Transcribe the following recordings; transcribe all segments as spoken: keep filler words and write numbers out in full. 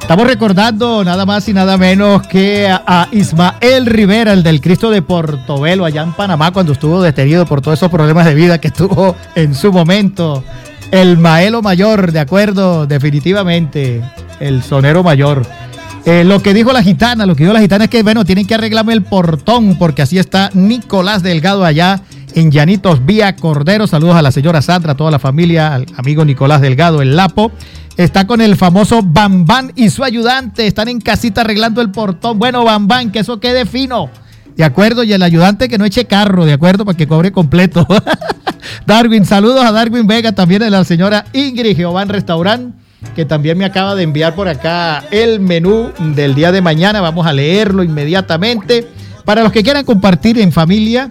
Estamos recordando nada más y nada menos que a, a Ismael Rivera, el del Cristo de Portobelo, allá en Panamá, cuando estuvo detenido por todos esos problemas de vida que tuvo en su momento. El Maelo Mayor, de acuerdo, definitivamente, el sonero mayor. Eh, lo que dijo la gitana, lo que dijo la gitana es que, bueno, tienen que arreglarme el portón, porque así está Nicolás Delgado allá en Llanitos Vía Cordero. Saludos a la señora Sandra, a toda la familia, al amigo Nicolás Delgado, el Lapo. Está con el famoso Bambán y su ayudante, están en casita arreglando el portón. Bueno, Bambán, que eso quede fino, de acuerdo, y el ayudante que no eche carro, de acuerdo, para que cobre completo. Darwin, saludos a Darwin Vega, también a la señora Ingrid Jehován Restaurant, que también me acaba de enviar por acá el menú del día de mañana. Vamos a leerlo inmediatamente. Para los que quieran compartir en familia,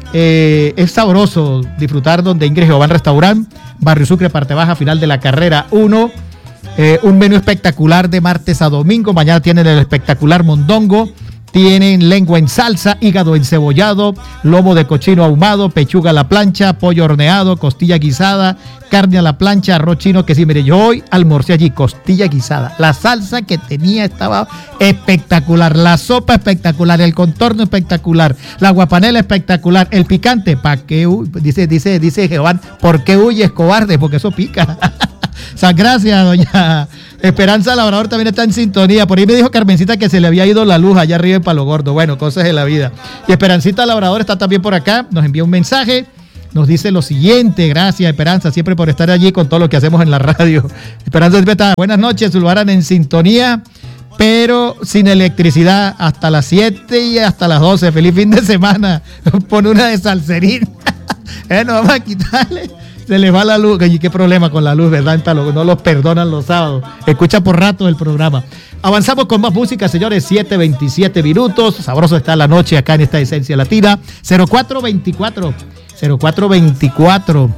eh, es sabroso disfrutar donde Ingrid Jehován Restaurant, Barrio Sucre, parte baja, final de la carrera uno. Eh, un menú espectacular de martes a domingo. Mañana tienen el espectacular mondongo. Tienen lengua en salsa, hígado encebollado, lomo de cochino ahumado, pechuga a la plancha, pollo horneado, costilla guisada, carne a la plancha, arroz chino, que sí, mire, yo hoy almorcé allí, costilla guisada. La salsa que tenía estaba espectacular, la sopa espectacular, el contorno espectacular, la guapanela espectacular, el picante, ¿para qué? Dice, dice, dice Jehová, ¿por qué huyes, cobarde? Porque eso pica. O sea, gracias, doña Esperanza Labrador también está en sintonía. Por ahí me dijo Carmencita que se le había ido la luz allá arriba en Palo Gordo. Bueno, cosas de la vida. Y Esperancita Labrador está también por acá, nos envía un mensaje, nos dice lo siguiente: gracias, Esperanza, siempre por estar allí con todo lo que hacemos en la radio. Esperanza está, buenas noches, Zulbarán en sintonía, pero sin electricidad hasta las siete y hasta las doce. Feliz fin de semana. Pone una de Salserín. eh, no vamos a quitarle. Se les va la luz. ¿Y qué problema con la luz, verdad? No los perdonan los sábados. Escucha por rato el programa. Avanzamos con más música, señores. siete veintisiete minutos. Sabroso está la noche acá en esta Esencia Latina. cero cuatro veinticuatro. cero cuatro veinticuatro.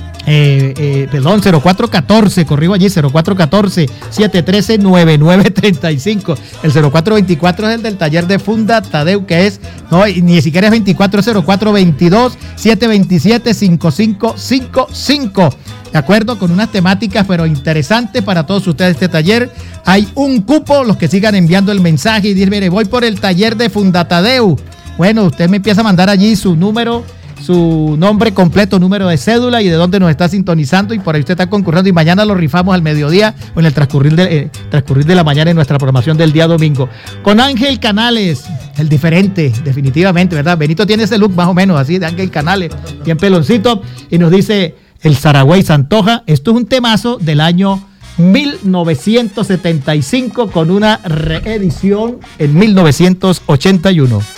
Eh, eh, perdón, cero cuatro catorce, corrijo allí, cero cuatro catorce, siete uno tres, nueve nueve tres cinco. El cero cuatro veinticuatro es el del taller de Funda Tadeu, que es, no, ni siquiera es veinticuatro, es cero cuatro veintidós, siete veintisiete, cincuenta y cinco cincuenta y cinco. De acuerdo, con unas temáticas pero interesantes para todos ustedes este taller. Hay un cupo, los que sigan enviando el mensaje y dicen, mire, voy por el taller de Funda Tadeu. Bueno, usted me empieza a mandar allí su número, su nombre completo, número de cédula y de dónde nos está sintonizando, y por ahí usted está concurriendo, y mañana lo rifamos al mediodía o en el transcurrir de, eh, transcurrir de la mañana en nuestra programación del día domingo. Con Ángel Canales, el diferente, definitivamente, ¿verdad? Benito tiene ese look más o menos así de Ángel Canales, bien peloncito, y nos dice el Saragüey Santoja. Esto es un temazo del año mil novecientos setenta y cinco con una reedición en mil novecientos ochenta y uno.